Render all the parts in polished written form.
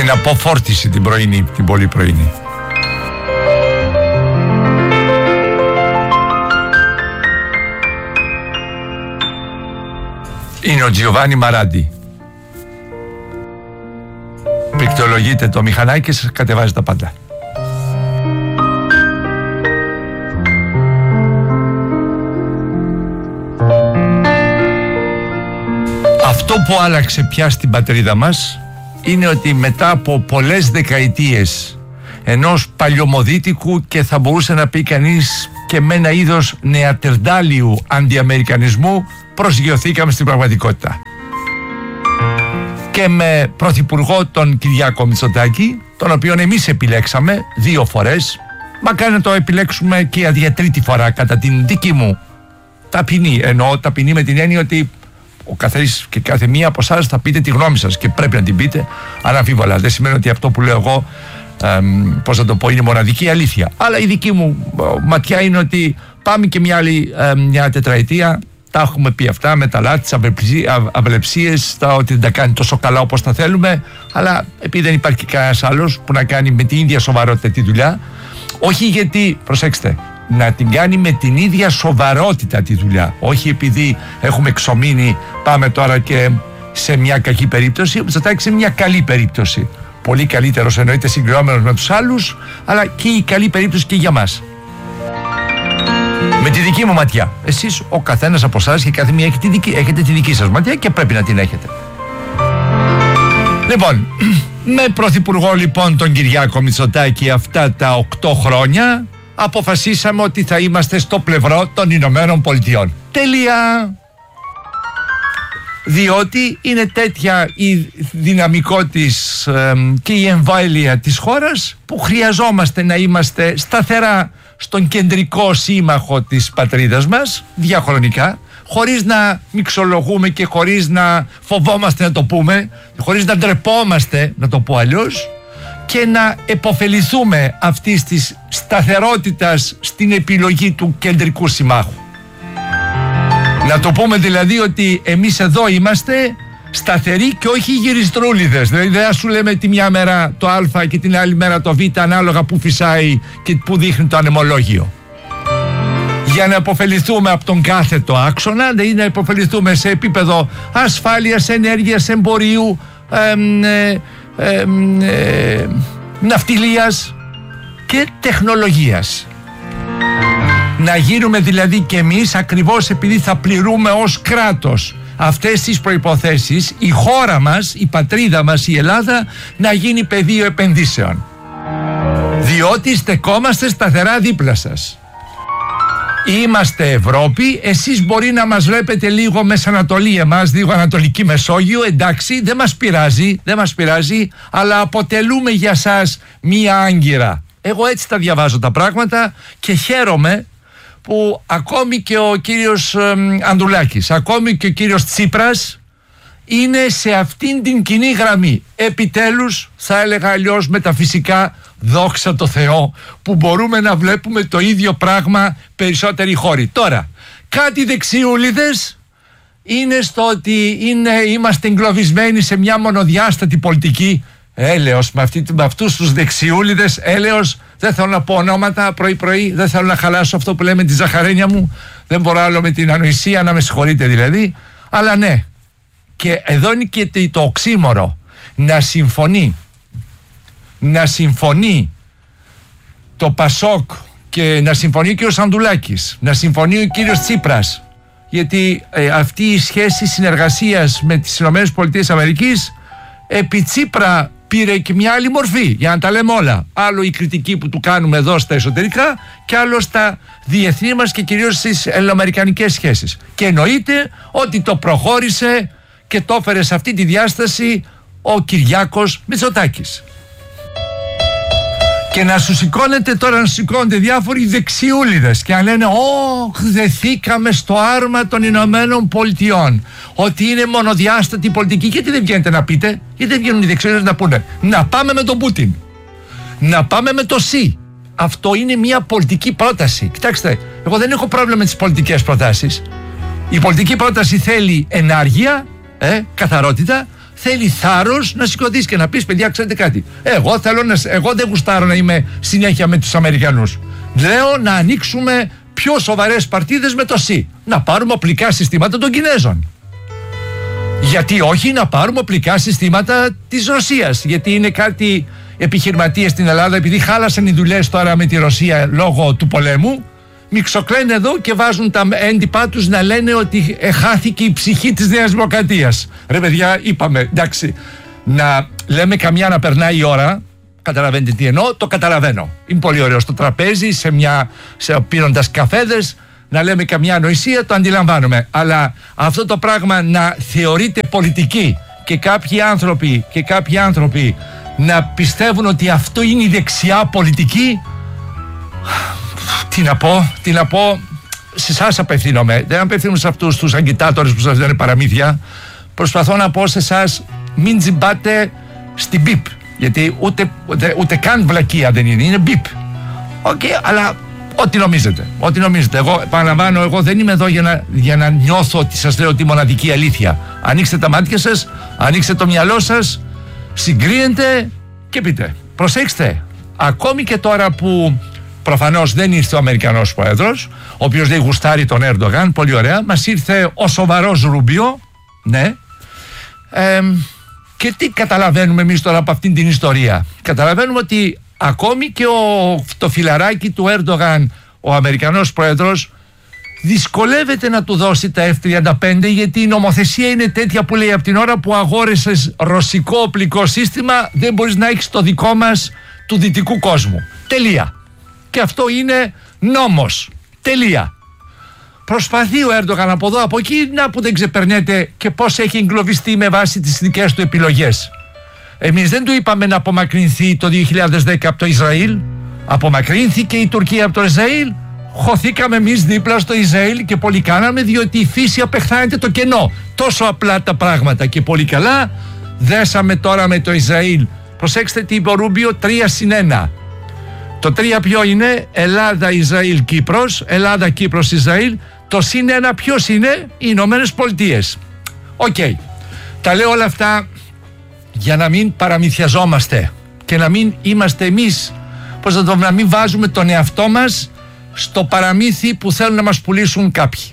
την αποφόρτιση την πρωινή, την πολύ πρωινή. Είναι ο Τζιοβάνι Μαράντι. Πληκτρολογείτε το μηχανάκι και σας κατεβάζει τα πάντα. Αυτό που άλλαξε πια στην πατρίδα μας είναι ότι μετά από πολλές δεκαετίες ενός παλιωμοδίτικου και θα μπορούσε να πει κανείς και με ένα είδος νεατερντάλιου αντιαμερικανισμού προσγειωθήκαμε στην πραγματικότητα. Και με πρωθυπουργό τον Κυριάκο Μητσοτάκη, τον οποίον εμείς επιλέξαμε 2 φορές, μακάρι να το επιλέξουμε και για τρίτη φορά κατά την δική μου ταπεινή, εννοώ ταπεινή με την έννοια ότι ο καθένας και κάθε μία από εσάς θα πείτε τη γνώμη σας και πρέπει να την πείτε αναμφίβολα. Δεν σημαίνει ότι αυτό που λέω εγώ πώς να το πω, είναι μοναδική αλήθεια. Αλλά η δική μου ματιά είναι ότι πάμε και μια άλλη μια τετραετία. Τα έχουμε πει αυτά με τα λάθη, τις αυλεψίες, ότι δεν τα κάνει τόσο καλά όπως τα θέλουμε. Αλλά επειδή δεν υπάρχει κανένας άλλος που να κάνει με την ίδια σοβαρότητα τη δουλειά, όχι γιατί, προσέξτε, να την κάνει με την ίδια σοβαρότητα τη δουλειά. Όχι επειδή έχουμε εξομείνει, πάμε τώρα και σε μια κακή περίπτωση, ο Μητσοτάκης σε μια καλή περίπτωση. Πολύ καλύτερος εννοείται συγκριόμενος με τους άλλους, αλλά και η καλή περίπτωση και για μας. Με τη δική μου ματιά. Εσείς, ο καθένας από εσάς και κάθε μία έχετε τη δική σας ματιά και πρέπει να την έχετε. Λοιπόν, με πρωθυπουργό λοιπόν τον Κυριάκο Μητσοτάκη αυτά τα 8 χρόνια αποφασίσαμε ότι θα είμαστε στο πλευρό των Ηνωμένων Πολιτειών. Τελεία. Διότι είναι τέτοια η δυναμικό της και η εμβέλεια της χώρας που χρειαζόμαστε να είμαστε σταθερά στον κεντρικό σύμμαχο της πατρίδας μας διαχρονικά, χωρίς να μιξολογούμε και χωρίς να φοβόμαστε να το πούμε, χωρίς να ντρεπόμαστε να το πω αλλιώς, και να επωφεληθούμε αυτής της σταθερότητας στην επιλογή του κεντρικού συμμάχου. Να το πούμε δηλαδή ότι εμείς εδώ είμαστε σταθεροί και όχι γυριστρούλιδες. Δηλαδή δεν σου λέμε τη μια μέρα το α και την άλλη μέρα το β ανάλογα που φυσάει και που δείχνει το ανεμολόγιο. Για να επωφεληθούμε από τον κάθετο άξονα, δηλαδή να επωφεληθούμε σε επίπεδο ασφάλειας, ενέργειας, εμπορίου, ναυτιλίας και τεχνολογίας. Να γίνουμε δηλαδή και εμείς, ακριβώς επειδή θα πληρούμε ως κράτος αυτές τις προϋποθέσεις, η χώρα μας, η πατρίδα μας, η Ελλάδα, να γίνει πεδίο επενδύσεων. Διότι στεκόμαστε σταθερά δίπλα σας. Είμαστε Ευρώπη, εσείς μπορεί να μας βλέπετε λίγο Μεσανατολή, εμάς λίγο Ανατολική Μεσόγειο, εντάξει, δεν μας πειράζει, αλλά αποτελούμε για σας μία άγκυρα. Εγώ έτσι τα διαβάζω τα πράγματα και χαίρομαι που ακόμη και ο κύριος Ανδρουλάκης, ακόμη και ο κύριος Τσίπρας είναι σε αυτήν την κοινή γραμμή. Επιτέλους, θα έλεγα αλλιώς μεταφυσικά, δόξα τω Θεώ, που μπορούμε να βλέπουμε το ίδιο πράγμα περισσότεροι χώροι. Τώρα, κάτι δεξιούλιδες είναι στο ότι είμαστε εγκλωβισμένοι σε μια μονοδιάστατη πολιτική. Έλεος, με αυτούς τους δεξιούλιδες, έλεος, δεν θέλω να πω ονόματα πρωί-πρωί, δεν θέλω να χαλάσω αυτό που λέμε τη ζαχαρένια μου, δεν μπορώ άλλο με την ανοησία, να με συγχωρείτε δηλαδή, αλλά ναι. Και εδώ είναι και το οξύμορο, να συμφωνεί το Πασόκ και να συμφωνεί ο κύριος Ανδρουλάκης, να συμφωνεί ο κύριος Τσίπρας, γιατί αυτή η σχέση συνεργασίας με τις ΗΠΑ επί Τσίπρα πήρε και μια άλλη μορφή, για να τα λέμε όλα. Άλλο η κριτική που του κάνουμε εδώ στα εσωτερικά και άλλο στα διεθνή μας και κυρίως στις ελληνοαμερικανικές σχέσεις. Και εννοείται ότι το προχώρησε και το έφερε σε αυτή τη διάσταση ο Κυριάκος Μητσοτάκης. Και να σου σηκώνεται τώρα, να σου σηκώνονται διάφοροι δεξιούλιδες και να λένε δεθήκαμε στο άρμα των Ηνωμένων Πολιτειών, ότι είναι μονοδιάστατη πολιτική. Γιατί δεν βγαίνετε να πείτε, γιατί δεν βγαίνουν οι δεξιούλιδες να πούνε να πάμε με τον Πούτιν, να πάμε με το ΣΥ. Αυτό είναι μια πολιτική πρόταση. Κοιτάξτε, εγώ δεν έχω πρόβλημα με τις πολιτικές προτάσεις. Η πολιτική πρόταση θέλει ενάργεια, καθαρότητα, θέλει θάρρος να σηκωθείς και να πεις: παιδιά, ξέρετε κάτι, εγώ δεν γουστάρω να είμαι συνέχεια με τους Αμερικανούς. Λέω να ανοίξουμε πιο σοβαρές παρτίδες με το ΣΥ. Να πάρουμε οπλικά συστήματα των Κινέζων. Γιατί όχι να πάρουμε οπλικά συστήματα της Ρωσίας? Γιατί είναι κάτι επιχειρηματίες στην Ελλάδα, επειδή χάλασαν οι δουλειές τώρα με τη Ρωσία λόγω του πολέμου, μιξοκλαίνουν εδώ και βάζουν τα έντυπά τους να λένε ότι χάθηκε η ψυχή της Νέας Δημοκρατίας. Ρε παιδιά, είπαμε, εντάξει, να λέμε καμιά να περνάει η ώρα. Καταλαβαίνετε τι εννοώ? Το καταλαβαίνω. Είναι πολύ ωραίο στο τραπέζι, πίνοντας καφέδες, να λέμε καμιά ανοησία, το αντιλαμβάνομαι. Αλλά αυτό το πράγμα να θεωρείται πολιτική και κάποιοι άνθρωποι να πιστεύουν ότι αυτό είναι η δεξιά πολιτική, τι να πω, σε εσάς απευθύνομαι. Δεν απευθύνομαι σε αυτούς τους αγκιτάτορες που σας λένε παραμύθια. Προσπαθώ να πω σε εσάς, μην τζιμπάτε στην πιπ. Γιατί ούτε καν βλακεία δεν είναι μπιπ. Αλλά ό,τι νομίζετε. Εγώ επαναλαμβάνω, εγώ δεν είμαι εδώ για να νιώθω ότι σας λέω τη μοναδική αλήθεια. Ανοίξτε τα μάτια σας, ανοίξτε το μυαλό σας, συγκρίνετε και πείτε. Προσέξτε, ακόμη και τώρα που προφανώς δεν ήρθε ο Αμερικανός Πρόεδρος, ο οποίος δεν γουστάρει τον Έρντογαν, πολύ ωραία, μας ήρθε ο σοβαρός Ρούμπιο, ναι. Και τι καταλαβαίνουμε εμείς τώρα από αυτήν την ιστορία? Καταλαβαίνουμε ότι ακόμη και το φιλαράκι του Έρντογαν, ο Αμερικανός Πρόεδρος, δυσκολεύεται να του δώσει τα F-35, γιατί η νομοθεσία είναι τέτοια που λέει: από την ώρα που αγόρεσες ρωσικό οπλικό σύστημα δεν μπορείς να έχεις το δικό μας του δυτικού κόσμου. Τελεία. Και αυτό είναι νόμος. Τελεία. Προσπαθεί ο Έρντογαν από εδώ από εκεί, να που δεν ξεπερνέται και πώς έχει εγκλωβιστεί με βάση τις δικές του επιλογές. Εμείς δεν του είπαμε να απομακρυνθεί το 2010 από το Ισραήλ. Απομακρύνθηκε η Τουρκία από το Ισραήλ. Χωθήκαμε εμείς δίπλα στο Ισραήλ και πολύ κάναμε, διότι η φύση απεχθάνεται το κενό. Τόσο απλά τα πράγματα και πολύ καλά. Δέσαμε τώρα με το Ισραήλ. Προσέξτε τι είπε ο Ρούμπιο: 3-1. Το 3 ποιο είναι? Ελλάδα, Ισραήλ, Κύπρος. Ελλάδα, Κύπρος, Ισραήλ. Το συν 1 ποιος είναι? Οι Ηνωμένες Πολιτείες. Οκ. Τα λέω όλα αυτά για να μην παραμυθιαζόμαστε και να μην είμαστε εμείς, να μην βάζουμε τον εαυτό μας στο παραμύθι που θέλουν να μας πουλήσουν κάποιοι.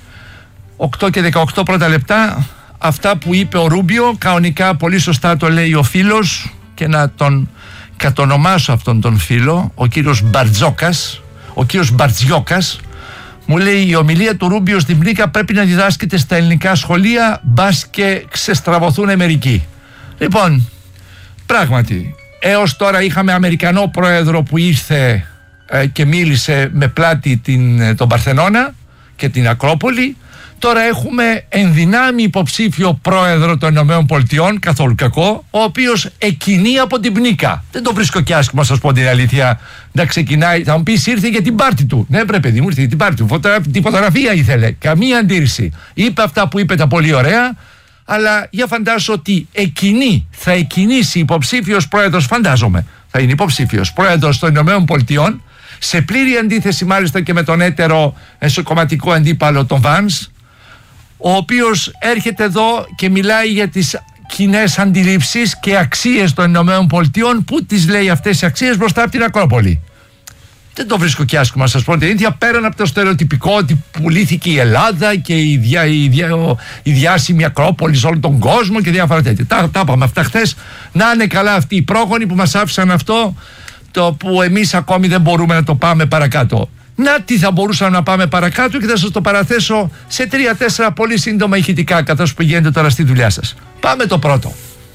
8 και 18 πρώτα λεπτά. Αυτά που είπε ο Ρούμπιο, κανονικά πολύ σωστά το λέει ο φίλος, και να τον κατονομάσω αυτόν τον φίλο, ο κύριος Μπαρτζόκας, ο κύριος Μπαρτζιόκας, μου λέει: η ομιλία του Ρούμπιο στην Πνίκα πρέπει να διδάσκεται στα ελληνικά σχολεία, μπας και ξεστραβωθούν μερικοί. Λοιπόν, πράγματι, έως τώρα είχαμε Αμερικανό πρόεδρο που ήρθε και μίλησε με πλάτη τον Παρθενώνα και την Ακρόπολη. Τώρα έχουμε ενδυνάμει υποψήφιο πρόεδρο των ΗΠΑ, καθόλου κακό, ο οποίος εκκινεί από την Πνίκα. Δεν το βρίσκω και άσχημα, σας πω την αλήθεια, να ξεκινάει. Θα μου πεις: ήρθε για την πάρτη του. Ναι, πρέπει, παιδί μου, ήρθε για την πάρτη του. Τη φωτογραφία ήθελε. Καμία αντίρρηση. Είπε αυτά που είπε τα πολύ ωραία, αλλά για φαντάσου ότι θα εκκινήσει υποψήφιος πρόεδρος, φαντάζομαι, θα είναι υποψήφιος πρόεδρος των ΗΠΑ, σε πλήρη αντίθεση μάλιστα και με τον έτερο εσωκομματικό αντίπαλο τον Vance, ο οποίος έρχεται εδώ και μιλάει για τις κοινές αντιλήψεις και αξίες των ΗΠΑ. Πού τις λέει αυτές οι αξίες? Μπροστά από την Ακρόπολη. Δεν το βρίσκω και άσχημα, σας πω την ίδια, πέραν από το στερεοτυπικό ότι πουλήθηκε η Ελλάδα και η διάσημη Ακρόπολη σε όλο τον κόσμο και διάφορα τέτοια. Τα είπαμε αυτά χθες. Να είναι καλά αυτοί οι πρόγονοι που μας άφησαν αυτό, το που εμείς ακόμη δεν μπορούμε να το πάμε παρακάτω. Να τι θα μπορούσαμε να πάμε παρακάτω, και θα σας το παραθέσω σε 3-4 πολύ σύντομα ηχητικά, καθώς πηγαίνετε τώρα στη δουλειά σας. Πάμε το πρώτο.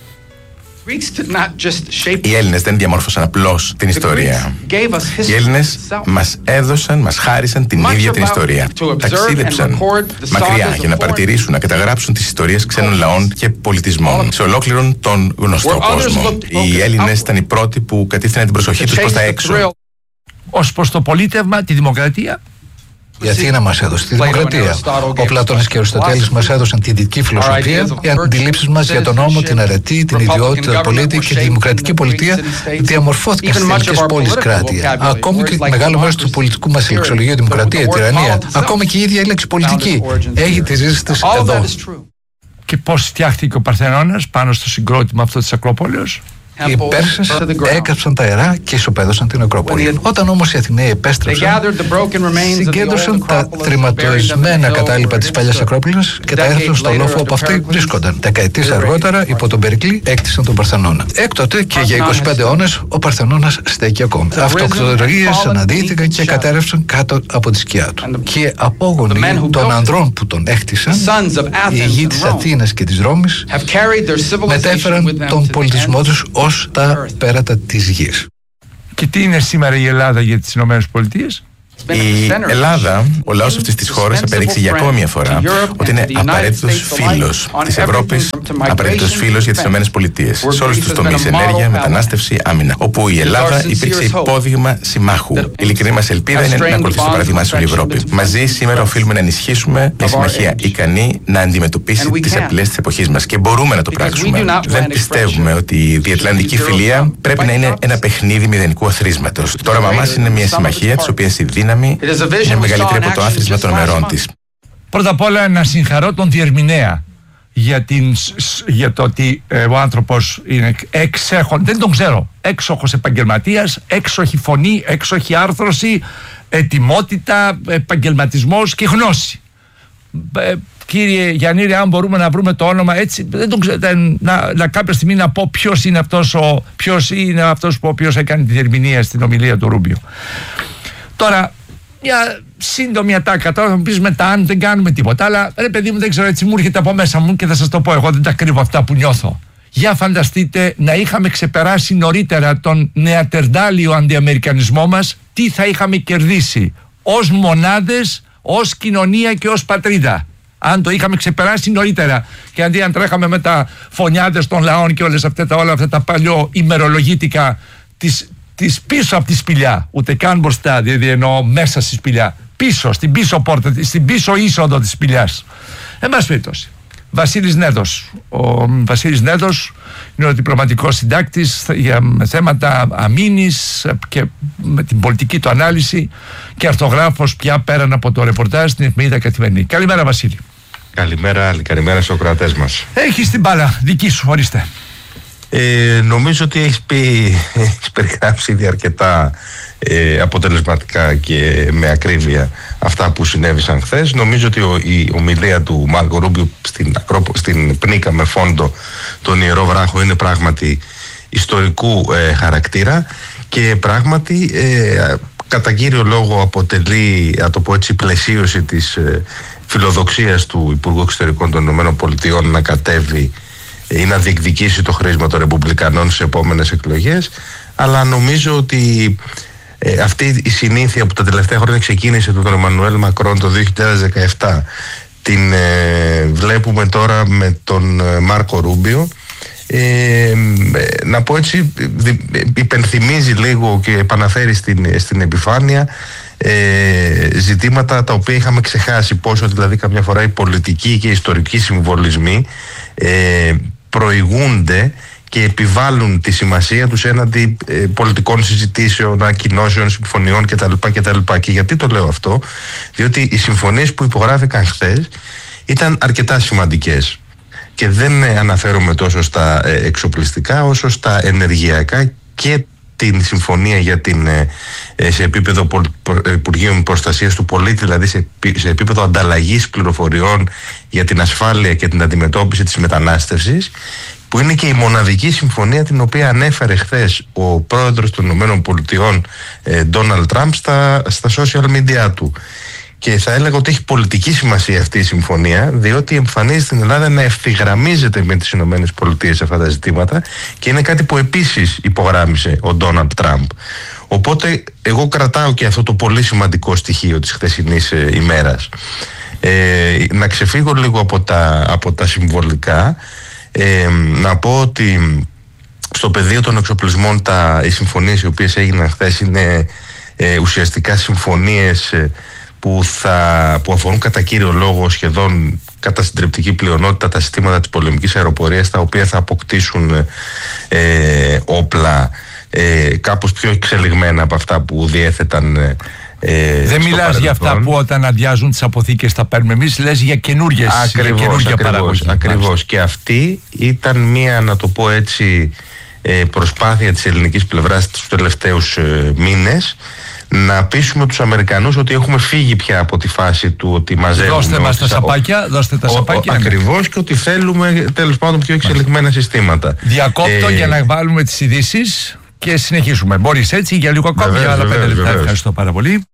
Οι Έλληνες δεν διαμόρφωσαν απλώς την ιστορία. Οι Έλληνες μας χάρισαν την ίδια την ιστορία. Ταξίδεψαν μακριά για να παρατηρήσουν, να καταγράψουν τις ιστορίες ξένων λαών και πολιτισμών σε ολόκληρον τον γνωστό κόσμο. Οι Έλληνες ήταν οι πρώτοι που κατήφθηναν την προσοχή τους προς τα έξω. Ως προς το πολίτευμα, τη δημοκρατία. Η Αθήνα μας έδωσε τη δημοκρατία. Ο Πλάτωνας και ο Αριστοτέλης μας έδωσαν τη δυτική φιλοσοφία. Οι αντιλήψεις μας για τον νόμο, την αρετή, την ιδιότητα πολίτη και τη δημοκρατική πολιτεία διαμορφώθηκαν στις ελληνικές πόλεις κράτεια. Ακόμη και μεγάλο μέρος του πολιτικού μας λεξολογίου, δημοκρατία, τυραννία, ακόμη και η ίδια η λέξη πολιτική έχει τη ρίζες της εδώ. Και πώς φτιάχτηκε ο Παρθενώνας πάνω στο συγκρότημα αυτό της Ακρόπολης? Οι Πέρσες έκαψαν τα ιερά και ισοπαίδωσαν την Ακρόπολη. Όταν όμως οι Αθηναίοι επέστρεψαν, συγκέντρωσαν τα τρυματοισμένα κατάλοιπα της παλιάς Ακρόπολης και τα έθεσαν στο λόφο όπου αυτοί βρίσκονταν. Δεκαετίες αργότερα, υπό τον Περικλή, έκτισαν τον Παρθενώνα. Έκτοτε και για 25 αιώνες ο Παρθενώνας στέκει ακόμη. Αυτοκτονίες αναδύθηκαν και κατέρευσαν κάτω από τη σκιά του. Και οι απόγονοι των ανδρών που τον έκτισαν, οι ηγοί της Αθήνας και της Ρώμης, μετέφεραν τον πολιτισμό τους ως τα πέρατα της γης. Και τι είναι σήμερα η Ελλάδα για τις Ηνωμένες Πολιτείες? Η Ελλάδα, ο λαός αυτής της χώρας, απέδειξε για ακόμη μια φορά ότι είναι απαραίτητος φίλος της Ευρώπης, απαραίτητος φίλος για τις Ηνωμένες Πολιτείες σε όλους τους τομείς, ενέργεια, μετανάστευση, άμυνα. Όπου η Ελλάδα υπήρξε υπόδειγμα συμμάχου. Η ειλικρινή μας ελπίδα είναι να ακολουθήσει το παράδειγμα της όλη η Ευρώπη. Μαζί σήμερα οφείλουμε να ενισχύσουμε μια συμμαχία ικανή να αντιμετωπίσει τις απειλές της εποχής μας. Και μπορούμε να το πράξουμε. Δεν πιστεύουμε ότι η διατλαντική φιλία πρέπει να είναι ένα παιχνίδι μηδενικού αθροίσματος. Το όραμά μας είναι μια συμμαχία της οποίας η δύναμη είναι μεγαλύτερη από το άθροισμα των μερών της. Πρώτα απ' όλα να συγχαρώ τον διερμηνέα για το ότι ο άνθρωπος είναι εξέχον, δεν τον ξέρω, έξοχος επαγγελματίας, έξοχη φωνή, έξοχη άρθρωση, ετοιμότητα, επαγγελματισμός και γνώση. Κύριε Γιαννήρη, αν μπορούμε να βρούμε το όνομα έτσι, δεν τον ξέρω, να κάποια στιγμή να πω ποιος είναι αυτός ο οποίος έκανε τη διερμηνία στην ομιλία του Ρούμπιο. Τώρα, μια σύντομη ατάκα. Τώρα θα μου πεις μετά αν δεν κάνουμε τίποτα. Αλλά ρε παιδί μου, δεν ξέρω, έτσι μου έρχεται από μέσα μου και θα σας το πω. Εγώ δεν τα κρύβω αυτά που νιώθω. Για φανταστείτε να είχαμε ξεπεράσει νωρίτερα τον νεατερντάλιο αντιαμερικανισμό μας, τι θα είχαμε κερδίσει ως μονάδες, ως κοινωνία και ως πατρίδα. Αν το είχαμε ξεπεράσει νωρίτερα. Και αντί αν τρέχαμε με τα φωνιάδες των λαών και όλα αυτά τα παλιό ημερολογήτικα της πίσω από τη σπηλιά, ούτε καν μπροστά, δηλαδή εννοώ μέσα στη σπηλιά, πίσω, στην πίσω πόρτα, στην πίσω είσοδο της σπηλιάς. Εν πάση περιπτώσει, Βασίλης Νέδος. Ο Βασίλης Νέδος είναι ο διπλωματικός συντάκτης για θέματα αμήνης και με την πολιτική του ανάλυση και αρθογράφος πια πέραν από το ρεπορτάζ στην εφημερίδα Καθημερινή. Καλημέρα, Βασίλη. Καλημέρα στους ακροατές μας. Έχεις την μπάλα, δική σου, ορίστε. Νομίζω ότι έχεις περιγράψει ήδη αρκετά αποτελεσματικά και με ακρίβεια αυτά που συνέβησαν χθες. Νομίζω ότι η ομιλία του Μάρκο Ρούμπιο στην Πνίκα με φόντο τον Ιερό Βράχο είναι πράγματι ιστορικού χαρακτήρα και πράγματι κατά κύριο λόγο αποτελεί, να το πω έτσι, πλαισίωση της φιλοδοξίας του Υπουργού Εξωτερικών των ΗΠΑ να κατέβει ή να διεκδικήσει το χρήσμα των Ρεπουμπλικανών σε επόμενες εκλογές, αλλά νομίζω ότι αυτή η συνήθεια που τα τελευταία χρόνια ξεκίνησε τον Εμμανουέλ Μακρόν το 2017 την βλέπουμε τώρα με τον Μάρκο Ρούμπιο. Να πω έτσι, υπενθυμίζει λίγο και επαναφέρει στην επιφάνεια ζητήματα τα οποία είχαμε ξεχάσει, πόσο δηλαδή καμιά φορά οι πολιτικοί και οι ιστορικοί συμβολισμοί προηγούνται και επιβάλλουν τη σημασία τους έναντι πολιτικών συζητήσεων, ανακοινώσεων, συμφωνιών κτλ. Και γιατί το λέω αυτό? Διότι οι συμφωνίες που υπογράφηκαν χθες ήταν αρκετά σημαντικές και δεν αναφέρομαι τόσο στα εξοπλιστικά όσο στα ενεργειακά και την συμφωνία για σε επίπεδο Υπουργείων Προστασίας του Πολίτη, δηλαδή σε επίπεδο ανταλλαγής πληροφοριών για την ασφάλεια και την αντιμετώπιση της μετανάστευσης, που είναι και η μοναδική συμφωνία την οποία ανέφερε χθες ο πρόεδρος των ΗΠΑ Ντόναλντ Τραμπ στα social media του. Και θα έλεγα ότι έχει πολιτική σημασία αυτή η συμφωνία, διότι εμφανίζει στην Ελλάδα να ευθυγραμμίζεται με τις ΗΠΑ σε αυτά τα ζητήματα και είναι κάτι που επίσης υπογράμμισε ο Ντόναλντ Τραμπ. Οπότε εγώ κρατάω και αυτό το πολύ σημαντικό στοιχείο της χθεσινής ημέρας. Να ξεφύγω λίγο από τα συμβολικά, να πω ότι στο πεδίο των εξοπλισμών οι συμφωνίες οι οποίες έγιναν χθες είναι ουσιαστικά συμφωνίες που αφορούν κατά κύριο λόγο σχεδόν κατά συντριπτική πλειονότητα τα συστήματα της πολεμικής αεροπορίας, τα οποία θα αποκτήσουν όπλα κάπως πιο εξελιγμένα από αυτά που διέθεταν Δεν μιλάς για αυτά που όταν αδειάζουν τις αποθήκες τα παίρνουμε εμείς, λες για καινούργια παραγωγή. Ακριβώς. Και αυτή ήταν μία, να το πω έτσι, προσπάθεια της ελληνικής πλευράς τους τελευταίους μήνες να πείσουμε τους Αμερικανούς ότι έχουμε φύγει πια από τη φάση του ότι μαζεύουμε. Δώστε μας τα σαπάκια, δώστε τα σαπάκια. Ακριβώς, και ότι θέλουμε τέλος πάντων πιο εξελιγμένα συστήματα. Διακόπτω για να βάλουμε τις ειδήσεις και συνεχίσουμε. Μπορείς έτσι για λίγο ακόμη, για άλλα 5 λεπτά. Ευχαριστώ πάρα πολύ.